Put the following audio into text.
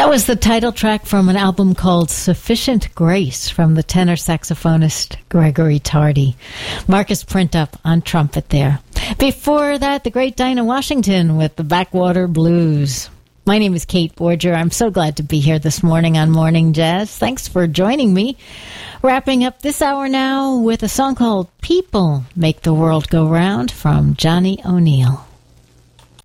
That was the title track from an album called Sufficient Grace from the tenor saxophonist Gregory Tardy. Marcus Printup on trumpet there. Before that, the great Dinah Washington with the Backwater Blues. My name is Kate Borger. I'm so glad to be here this morning on Morning Jazz. Thanks for joining me. Wrapping up this hour now with a song called People Make the World Go Round from Johnny O'Neill.